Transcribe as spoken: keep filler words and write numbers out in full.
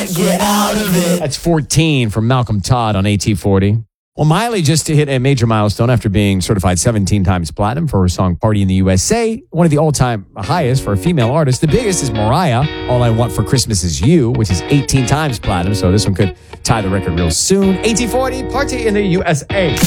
can't get out of it. That's fourteen from Malcolm Todd on A T forty. Well, Miley just hit a major milestone after being certified seventeen times platinum for her song Party in the U S A, one of the all-time highest for a female artist. The biggest is Mariah, All I Want for Christmas Is You, which is eighteen times platinum, so this one could tie the record real soon. A T forty, Party in the U S A.